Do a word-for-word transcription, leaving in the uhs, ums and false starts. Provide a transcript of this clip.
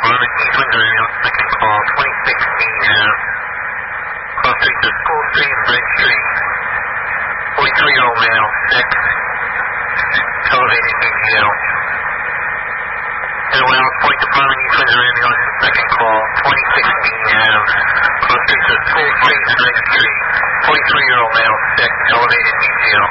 Department, East Windsor Ambulance, second call, twenty-six B Nav. Cross street to School Street and Bridge Street. forty-three-year-old male, sick, elevated E C L. And Wales Point Department, East Windsor Ambulance, second call, twenty-six B Nav. Cross street to School Street and Bridge Street. forty-three-year-old male, sick, elevated E C L.